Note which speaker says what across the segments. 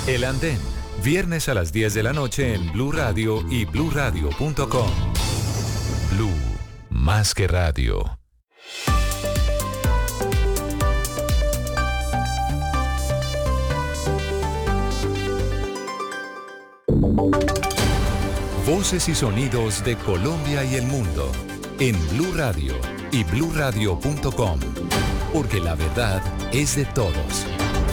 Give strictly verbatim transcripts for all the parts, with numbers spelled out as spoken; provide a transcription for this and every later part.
Speaker 1: El Andén, viernes a las diez de la noche en Blue Radio y blue radio punto com. Blue, más que radio. Voces y sonidos de Colombia y el mundo en Blue Radio y blue radio punto com, porque la verdad es de todos.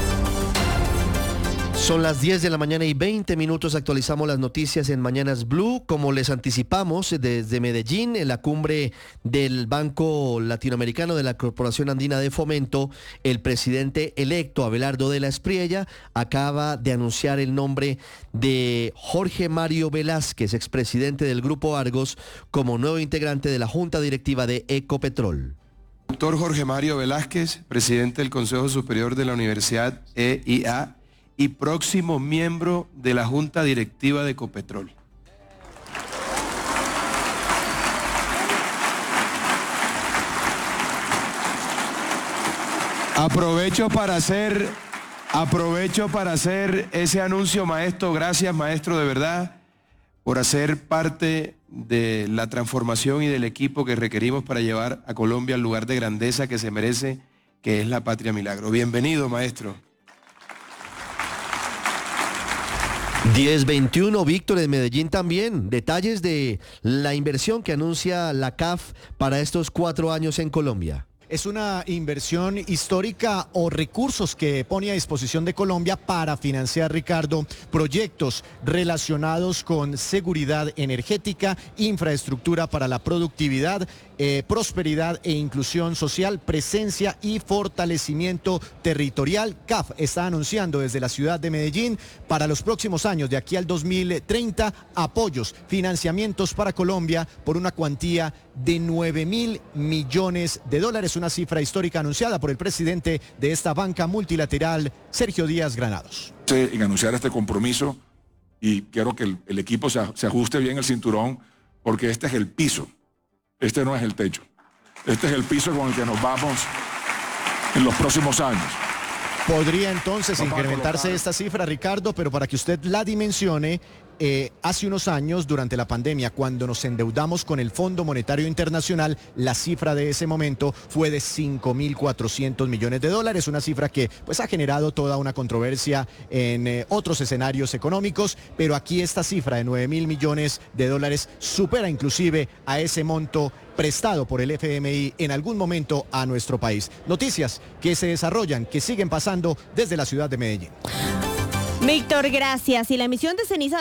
Speaker 2: Son las diez de la mañana y veinte minutos, actualizamos las noticias en Mañanas Blue. Como les anticipamos, desde Medellín, en la cumbre del Banco Latinoamericano de la Corporación Andina de Fomento, el presidente electo Abelardo de la Espriella acaba de anunciar el nombre de Jorge Mario Velázquez, expresidente del Grupo Argos, como nuevo integrante de la Junta Directiva de Ecopetrol.
Speaker 3: Doctor Jorge Mario Velázquez, presidente del Consejo Superior de la Universidad E I A, y próximo miembro de la Junta Directiva de Ecopetrol. Aprovecho para hacer, aprovecho para hacer ese anuncio, maestro. Gracias, maestro, de verdad, por hacer parte de la transformación y del equipo que requerimos para llevar a Colombia al lugar de grandeza que se merece, que es la Patria Milagro. Bienvenido, maestro.
Speaker 2: diez veintiuno, Víctor, en Medellín también. Detalles de la inversión que anuncia la C A F para estos cuatro años en Colombia.
Speaker 4: Es una inversión histórica o recursos que pone a disposición de Colombia para financiar, Ricardo, proyectos relacionados con seguridad energética, infraestructura para la productividad, eh, prosperidad e inclusión social, presencia y fortalecimiento territorial. C A F está anunciando desde la ciudad de Medellín para los próximos años, de aquí al dos mil treinta, apoyos, financiamientos para Colombia por una cuantía de nueve mil millones de dólares, una cifra histórica anunciada por el presidente de esta banca multilateral, Sergio Díaz Granados.
Speaker 5: En anunciar este compromiso, y quiero que el, el equipo se, se ajuste bien el cinturón, porque este es el piso, este no es el techo, este es el piso con el que nos vamos en los próximos años.
Speaker 4: Podría entonces
Speaker 5: Vamos
Speaker 4: incrementarse esta cifra, Ricardo, pero para que usted la dimensione, eh, hace unos años, durante la pandemia, cuando nos endeudamos con el Fondo Monetario Internacional, la cifra de ese momento fue de cinco mil cuatrocientos millones de dólares, una cifra que pues ha generado toda una controversia en eh, otros escenarios económicos, pero aquí esta cifra de nueve mil millones de dólares supera inclusive a ese monto prestado por el F M I en algún momento a nuestro país. Noticias que se desarrollan, que siguen pasando desde la ciudad de Medellín.
Speaker 6: Víctor, gracias. Y la emisión de ceniza